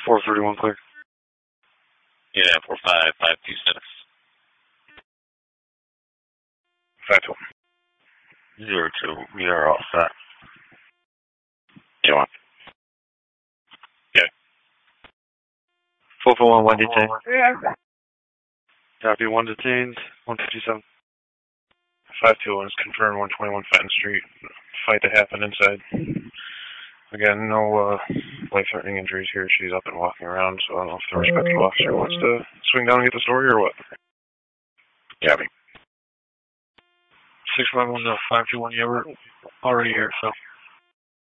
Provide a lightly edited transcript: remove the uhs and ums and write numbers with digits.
431 clear. Yeah, 45526. 52. 02. We are all set. You want? Yeah. 441, 1 detained. Yeah. Copy, 1 detained, 157. 521 is confirmed, 121 Fenton Street. Fight that happened inside. Again, no life-threatening injuries here. She's up and walking around, so I don't know if the respectful officer wants to swing down and get the story or what. Copy. 651 to 521, yeah, we're already here, so.